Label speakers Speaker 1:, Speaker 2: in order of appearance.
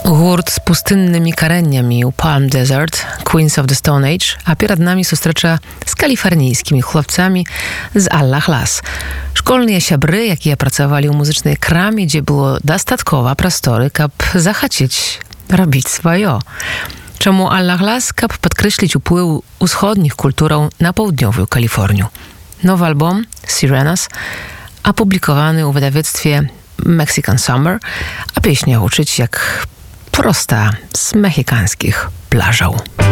Speaker 1: Gurt z pustynnymi kareniami u Palm Desert, Queens of the Stone Age, a перед нами сустрэча з каліфарнійскімі хлопцамі з Аллах-Лас. Школьныя сябры, якія працавалі ў музычнай краме, дзе было дастаткова прасторы, каб захацець рабіць сваё. Чаму Аллах-Лас? Каб падкрэсліць уплыў усходніх культураў на паўднёвую Каліфорнію. Nowy album Sirenas апублікаваны ў wydawnictwie Mexican Summer, a pieśnia uczyć jak prosta z mexikańskich plażów.